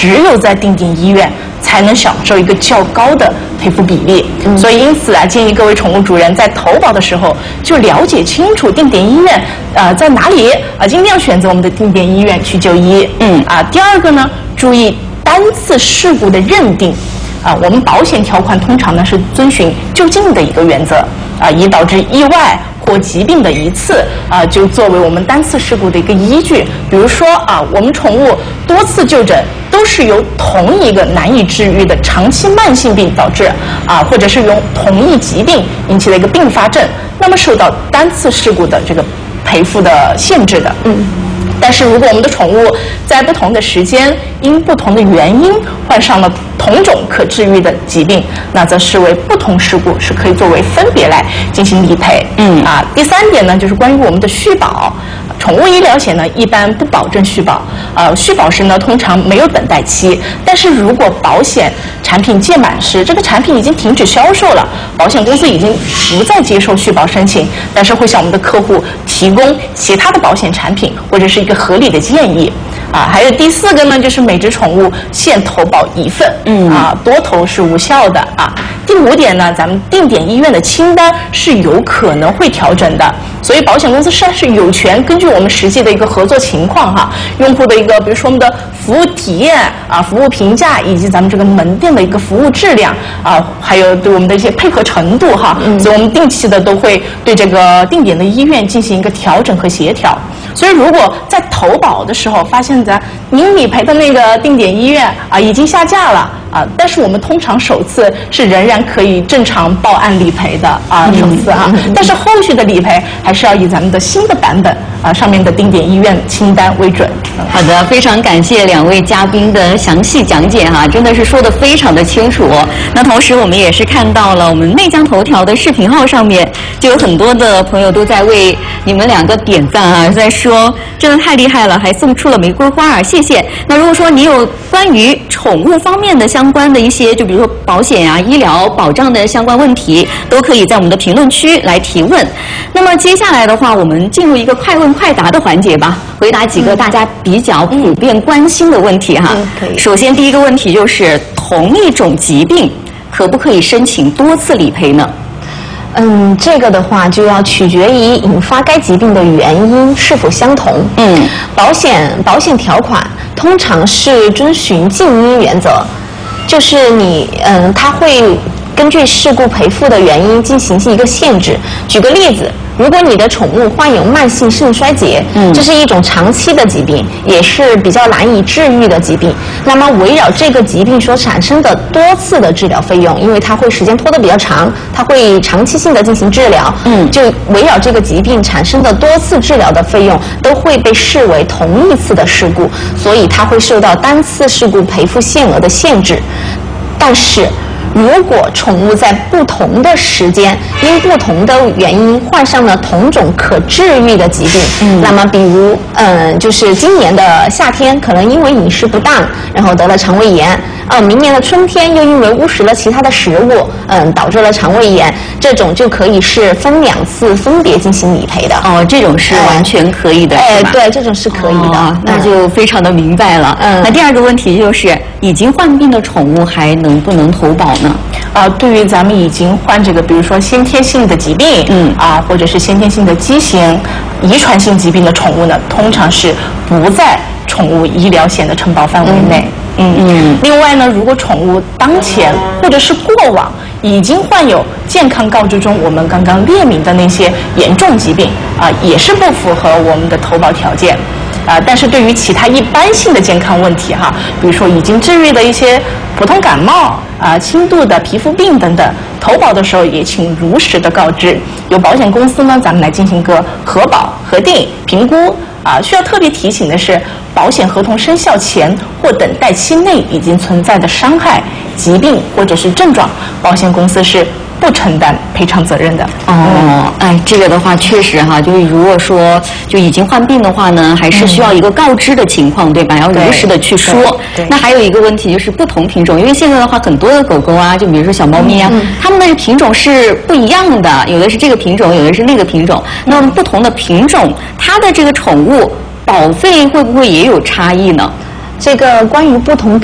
只有在定点医院才能享受一个较高的赔付比例。所以因此啊，建议各位宠物主人在投保的时候就了解清楚定点医院在哪里尽量选择我们的定点医院去就医。第二个呢，注意单次事故的认定。我们保险条款通常呢是遵循就近的一个原则以导致意外或疾病的一次就作为我们单次事故的一个依据。比如说我们宠物多次就诊都是由同一个难以治愈的长期慢性病导致或者是由同一疾病引起的一个并发症，那么受到单次事故的这个赔付的限制的。但是如果我们的宠物在不同的时间因不同的原因患上了同种可治愈的疾病，那则视为不同事故，是可以作为分别来进行理赔。第三点呢，就是关于我们的续保。宠物医疗险呢，一般不保证续保。续保时呢，通常没有等待期。但是如果保险产品届满时，这个产品已经停止销售了，保险公司已经不再接受续保申请，但是会向我们的客户提供其他的保险产品或者是一个合理的建议。还有第四个呢，就是每只宠物限投保一份，多投是无效的第五点呢，咱们定点医院的清单是有可能会调整的，所以保险公司是有权根据我们实际的一个合作情况用户的一个比如说我们的服务体验服务评价以及咱们这个门店的一个服务质量还有对我们的一些配合程度所以我们定期的都会对这个定点的医院进行一个调整和协调。所以如果在投保的时候发现您理赔的那个定点医院已经下架了但是我们通常首次是仍然可以正常报案理赔的首次但是后续的理赔还是要以咱们的新的版本上面的定点医院清单为准。 好的，非常感谢两位嘉宾的详细讲解真的是说得非常的清楚。那同时我们也是看到了我们内江头条的视频号上面就有很多的朋友都在为你们两个点赞在说真的太厉害了，还送出了玫瑰花谢谢。那如果说你有关于宠物方面的相关的一些就比如说保险医疗保障的相关问题，都可以在我们的评论区来提问。那么接下来的话，我们进入一个快问快答的环节吧，回答几个大家比较普遍关心的问题可以。 首先第一个问题就是同一种疾病可不可以申请多次理赔呢？ 这个的话就要取决于引发该疾病的原因是否相同。保险条款通常是遵循近因原则，就是它会根据事故赔付的原因进行一个限制。举个例子，如果你的宠物患有慢性肾衰竭，这是一种长期的疾病，也是比较难以治愈的疾病。那么围绕这个疾病所产生的多次的治疗费用，因为它会时间拖得比较长，它会长期性的进行治疗，就围绕这个疾病产生的多次治疗的费用都会被视为同一次的事故，所以它会受到单次事故赔付限额的限制。但是如果宠物在不同的时间因不同的原因患上了同种可治愈的疾病，那么比如就是今年的夏天可能因为饮食不当然后得了肠胃炎，明年的春天又因为误食了其他的食物导致了肠胃炎，这种就可以是分2次分别进行理赔的。 这种是完全可以的是吧？ 对，这种是可以的。 那就非常的明白了。那第二个问题就是已经患病的宠物还能不能投保呢？ 对于咱们已经患这个比如说先天性的疾病或者是先天性的畸形遗传性疾病的宠物呢，通常是不在宠物医疗险的承保范围内。另外呢，如果宠物当前或者是过往已经患有健康告知中我们刚刚列明的那些严重疾病也是不符合我们的投保条件。但是对于其他一般性的健康问题比如说已经治愈的一些普通感冒轻度的皮肤病等等，投保的时候也请如实的告知，由保险公司呢咱们来进行个核保、核定、评估。需要特别提醒的是，保险合同生效前或等待期内已经存在的伤害、疾病或者是症状，保险公司是不承担赔偿责任的。 这个的话确实就是如果说就已经患病的话呢，还是需要一个告知的情况，对吧？要如实的去说。那还有一个问题就是不同品种，因为现在的话很多的狗狗就比如说小猫咪它们的品种是不一样的，有的是这个品种，有的是那个品种。那么不同的品种，它的这个宠物保费会不会也有差异呢？ 这个关于不同